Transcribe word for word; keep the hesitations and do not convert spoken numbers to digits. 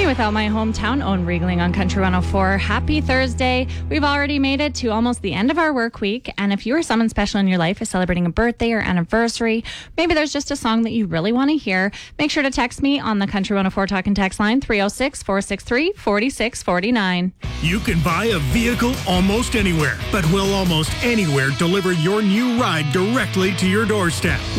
Me Without My Hometown, Owen Riegling on Country one oh four. Happy Thursday. We've already made it to almost the end of our work week, and if you or someone special in your life is celebrating a birthday or anniversary, maybe there's just a song that you really want to hear, make sure to text me on the Country one oh four Talk and Text line, three oh six, four six three, four six four nine. You can buy a vehicle almost anywhere, but will almost anywhere deliver your new ride directly to your doorstep?